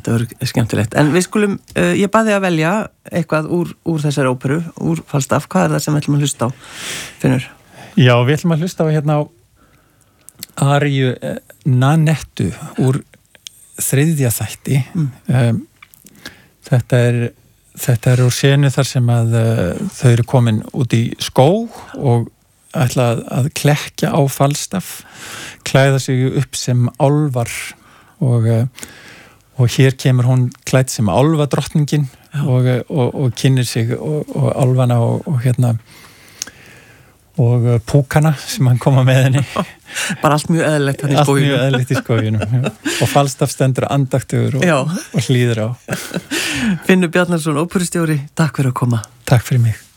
þetta er skemmtilegt. En við skulum, ég baði að velja eitthvað úr þessari óperu, úr Falstaff. Hvað er það sem við ætlum að hlusta á, Finnur? Já, við ætlum að hlusta á hérna á aríu Nanettu úr 3. þætti. Þetta er úr senu þar sem að þau eru komin út í skóg og ætla að klekkja á Falstaff, klæða sig upp sem álfar og hér kemur hún klædd sem álfadrottningin og kynnir sig og álfana og hérna og púkana sem hann koma með henni. Bara allt mjög eðlilegt hann í skóginum. Allt mjög eðlilegt í skóginum. Og Falstaff stendur andaktugur og hlýður á. Finnur Bjarnason, óperustjóri, takk fyrir að koma. Takk fyrir mig.